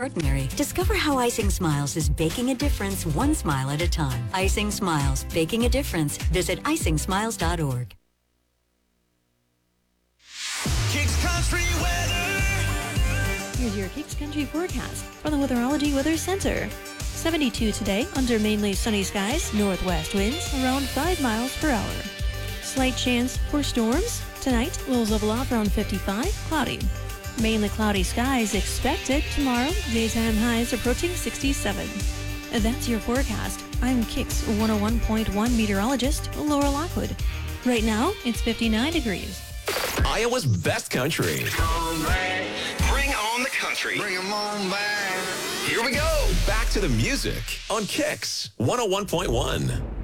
extraordinary. Discover how Icing Smiles is baking a difference one smile at a time. Icing Smiles, baking a difference. Visit icingsmiles.org. Kicks Country weather. Here's your Kicks Country forecast from the Weatherology Weather Center. 72 today under mainly sunny skies, northwest winds around 5 miles per hour. Slight chance for storms. Tonight, lows level off around 55, cloudy. Mainly cloudy skies expected tomorrow, daytime highs approaching 67. That's your forecast. I'm Kicks 101.1 meteorologist Laura Lockwood. Right now, it's 59 degrees. Iowa's best country. Bring on the country. Bring 'em on back. Here we go. Back to the music on Kicks 101.1.